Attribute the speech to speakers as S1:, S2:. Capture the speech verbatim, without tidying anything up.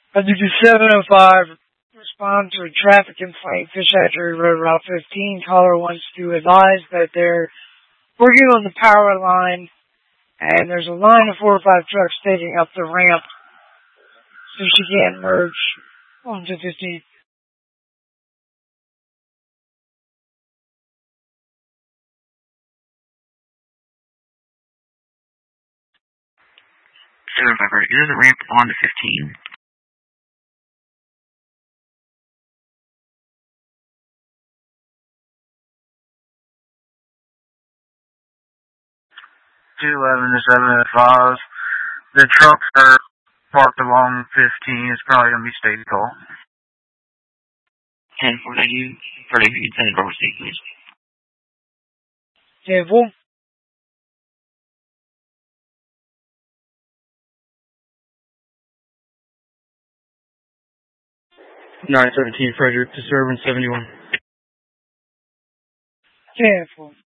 S1: I do seven oh five. Respond to a traffic complaint, Fish Hatchery Road, Route fifteen. Caller wants to advise that they're working on the power line, and there's a line of four or five trucks taking up the ramp, so she can't merge onto fifteen.
S2: seven five, is the ramp onto fifteen?
S3: two eleven to seven oh five. The trucks are parked along fifteen. It's probably going to be state call.
S2: ten four, thank you. For if you can send it over state, please.
S1: ten four.
S4: nine seventeen, Frederick, to Servant seventy-one.
S1: ten four.